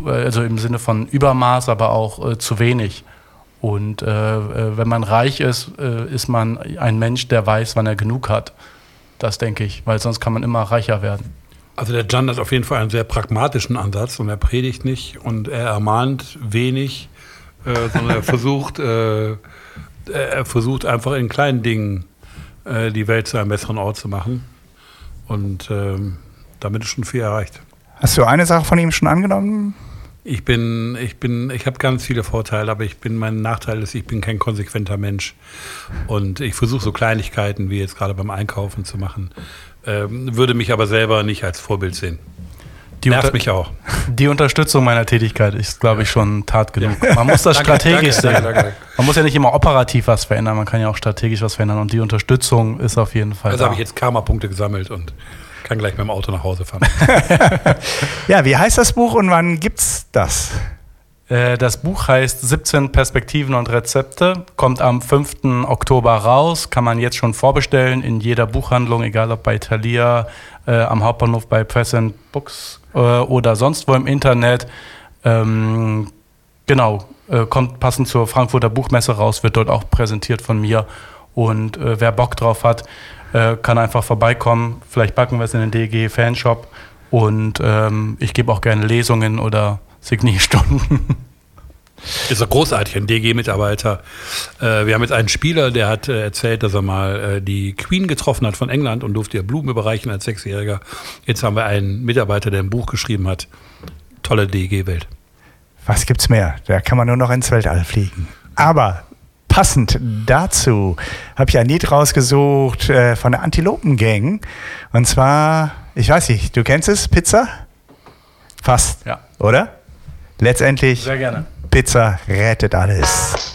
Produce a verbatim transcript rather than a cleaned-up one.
also im Sinne von Übermaß, aber auch äh, zu wenig. Und äh, wenn man reich ist, äh, ist man ein Mensch, der weiß, wann er genug hat. Das denke ich, weil sonst kann man immer reicher werden. Also der Can hat auf jeden Fall einen sehr pragmatischen Ansatz und er predigt nicht und er ermahnt wenig, äh, sondern er versucht, äh, er versucht einfach in kleinen Dingen äh, die Welt zu einem besseren Ort zu machen. Und äh, damit ist schon viel erreicht. Hast du eine Sache von ihm schon angenommen? Ich bin, ich bin, ich habe ganz viele Vorteile, aber ich bin, mein Nachteil ist, ich bin kein konsequenter Mensch. Und ich versuche so Kleinigkeiten wie jetzt gerade beim Einkaufen zu machen, ähm, würde mich aber selber nicht als Vorbild sehen. Die Nervt unter- mich auch. Die Unterstützung meiner Tätigkeit ist, glaube ich, schon Tat genug. Man muss das danke, strategisch danke, sehen. danke, danke. Man muss ja nicht immer operativ was verändern, man kann ja auch strategisch was verändern. Und die Unterstützung ist auf jeden Fall Also da. habe ich jetzt Karma-Punkte gesammelt und kann gleich mit dem Auto nach Hause fahren. Ja, wie heißt das Buch und wann gibt's das? Äh, das Buch heißt siebzehn Perspektiven und Rezepte, kommt am fünften Oktober raus, kann man jetzt schon vorbestellen in jeder Buchhandlung, egal ob bei Thalia, äh, am Hauptbahnhof bei Press and Books äh, oder sonst wo im Internet. Ähm, genau, äh, kommt passend zur Frankfurter Buchmesse raus, wird dort auch präsentiert von mir. Und äh, wer Bock drauf hat, äh, kann einfach vorbeikommen. Vielleicht packen wir es in den D G Fanshop. Und ähm, ich gebe auch gerne Lesungen oder Signierstunden. Ist doch großartig, ein D G-Mitarbeiter. Äh, wir haben jetzt einen Spieler, der hat äh, erzählt, dass er mal äh, die Queen getroffen hat von England und durfte ihr Blumen überreichen als Sechsjähriger. Jetzt haben wir einen Mitarbeiter, der ein Buch geschrieben hat. Tolle D G-Welt. Was gibt's mehr? Da kann man nur noch ins Weltall fliegen. Aber passend dazu habe ich ein Lied rausgesucht äh, von der Antilopen-Gang. Und zwar, ich weiß nicht, du kennst es, Pizza? Fast, Ja. oder? Letztendlich, Sehr gerne. Pizza rettet alles.